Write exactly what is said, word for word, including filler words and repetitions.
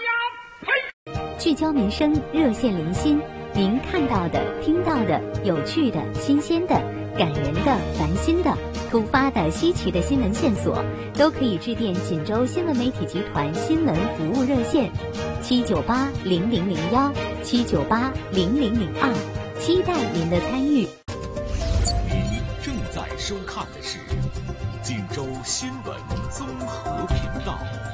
聚焦民生，热线lin心，您看到的、听到的、有趣的、新鲜的、感人的、烦心的、突发的、稀奇的新闻线索，都可以致电锦州新闻媒体集团新闻服务热线七九八零零零幺七九八零零零二，期待您的参与。 您正在收看的是锦州新闻综合频道。